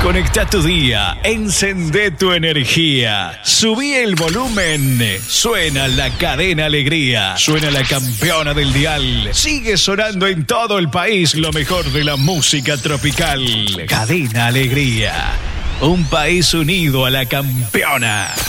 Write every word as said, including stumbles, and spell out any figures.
Conecta tu día, encendé tu energía, subí el volumen, suena la cadena alegría, suena la campeona del dial, sigue sonando en todo el país lo mejor de la música tropical. Cadena Alegría, un país unido a la campeona.